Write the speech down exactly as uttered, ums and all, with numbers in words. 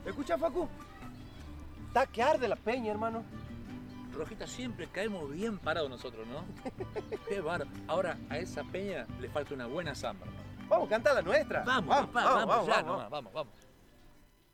Escucha, Facu. Está que arde la peña, hermano. Rojita, siempre caemos bien parados nosotros, ¿no? Qué bárbaro. Ahora, a esa peña le falta una buena samba, ¿no? Vamos a cantar la nuestra. Vamos, vamos, papá, vamos, vamos, vamos, ya vamos, nomás, vamos, vamos.